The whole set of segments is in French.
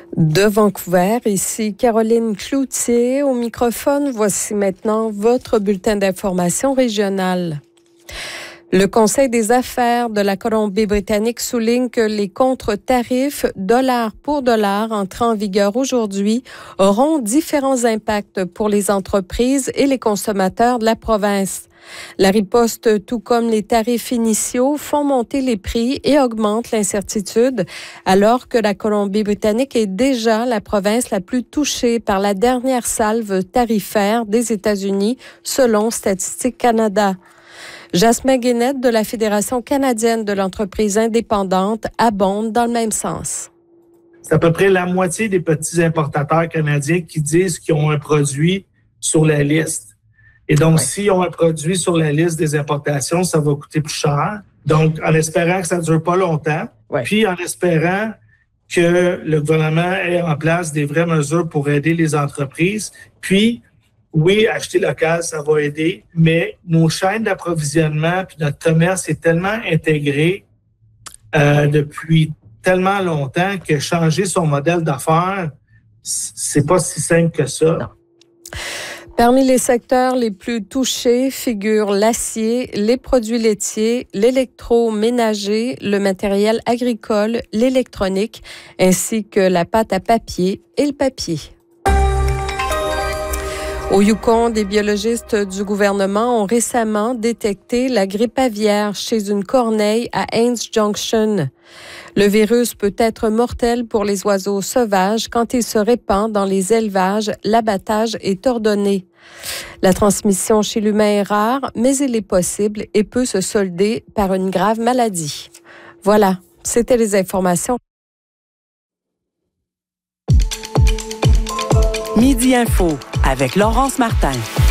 De Vancouver, ici Caroline Cloutier au microphone. Voici maintenant votre bulletin d'information régionale. Le Conseil des affaires de la Colombie-Britannique souligne que les contre-tarifs dollar pour dollar entrés en vigueur aujourd'hui auront différents impacts pour les entreprises et les consommateurs de la province. La riposte, tout comme les tarifs initiaux, font monter les prix et augmentent l'incertitude, alors que la Colombie-Britannique est déjà la province la plus touchée par la dernière salve tarifaire des États-Unis, selon Statistique Canada. Jasmin Guénette de la Fédération canadienne de l'entreprise indépendante abonde dans le même sens. C'est à peu près la moitié des petits importateurs canadiens qui disent qu'ils ont un produit sur la liste. Et donc, s'ils ont un produit sur la liste des importations, ça va coûter plus cher. Donc, en espérant que ça ne dure pas longtemps, puis en espérant que le gouvernement ait en place des vraies mesures pour aider les entreprises, puis oui, acheter local, ça va aider, mais nos chaînes d'approvisionnement puis notre commerce est tellement intégré depuis tellement longtemps que changer son modèle d'affaires, c'est pas si simple que ça. Non. Parmi les secteurs les plus touchés figurent l'acier, les produits laitiers, l'électroménager, le matériel agricole, l'électronique, ainsi que la pâte à papier et le papier. Au Yukon, des biologistes du gouvernement ont récemment détecté la grippe aviaire chez une corneille à Haines Junction. Le virus peut être mortel pour les oiseaux sauvages quand il se répand dans les élevages. L'abattage est ordonné. La transmission chez l'humain est rare, mais il est possible et peut se solder par une grave maladie. Voilà, c'était les informations. Midi Info avec Laurence Martin.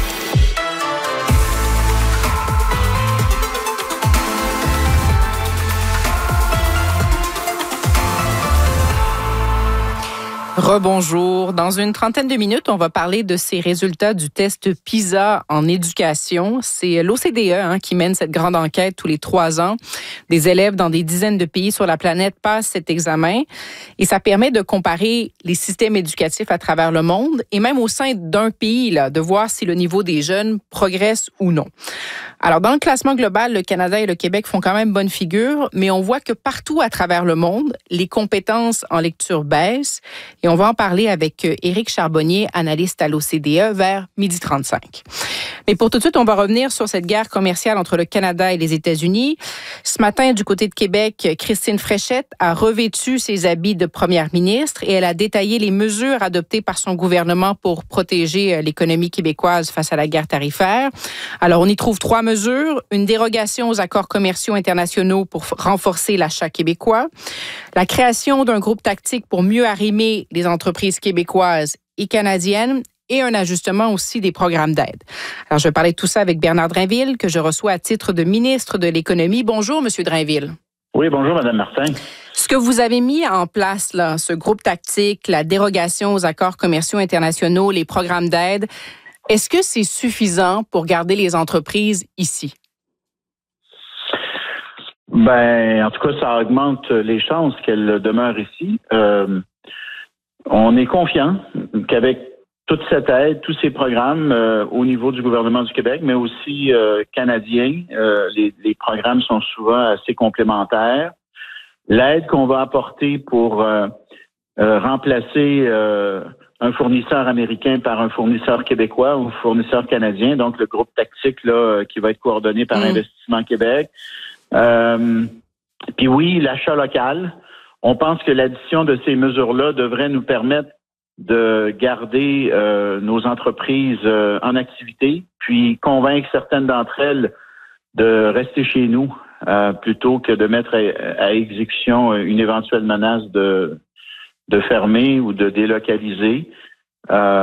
Rebonjour. Dans une trentaine de minutes, on va parler de ces résultats du test PISA en éducation. C'est l'OCDE qui mène cette grande enquête tous les 3 ans. Des élèves dans des dizaines de pays sur la planète passent cet examen et ça permet de comparer les systèmes éducatifs à travers le monde et même au sein d'un pays, de voir si le niveau des jeunes progresse ou non. Alors, dans le classement global, le Canada et le Québec font quand même bonne figure, mais on voit que partout à travers le monde, les compétences en lecture baissent. Et on va en parler avec Éric Charbonnier, analyste à l'OCDE, vers 12h35. Mais pour tout de suite, on va revenir sur cette guerre commerciale entre le Canada et les États-Unis. Ce matin, du côté de Québec, Christine Fréchette a revêtu ses habits de première ministre et elle a détaillé les mesures adoptées par son gouvernement pour protéger l'économie québécoise face à la guerre tarifaire. Alors, on y trouve 3 mesures. Une dérogation aux accords commerciaux internationaux pour renforcer l'achat québécois. La création d'un groupe tactique pour mieux arrimer les entreprises québécoises et canadiennes et un ajustement aussi des programmes d'aide. Alors, je vais parler de tout ça avec Bernard Drainville, que je reçois à titre de ministre de l'Économie. Bonjour, Monsieur Drainville. Oui, bonjour, Madame Martin. Ce que vous avez mis en place, là, ce groupe tactique, la dérogation aux accords commerciaux internationaux, les programmes d'aide, est-ce que c'est suffisant pour garder les entreprises ici? En tout cas, ça augmente les chances qu'elles demeurent ici. On est confiant qu'avec toute cette aide, tous ces programmes au niveau du gouvernement du Québec, mais aussi canadien, les programmes sont souvent assez complémentaires. L'aide qu'on va apporter pour remplacer un fournisseur américain par un fournisseur québécois ou un fournisseur canadien, donc le groupe tactique là qui va être coordonné par Investissement Québec. Puis oui, l'achat local. On pense que l'addition de ces mesures-là devrait nous permettre de garder nos entreprises en activité, puis convaincre certaines d'entre elles de rester chez nous plutôt que de mettre à exécution une éventuelle menace de fermer ou de délocaliser.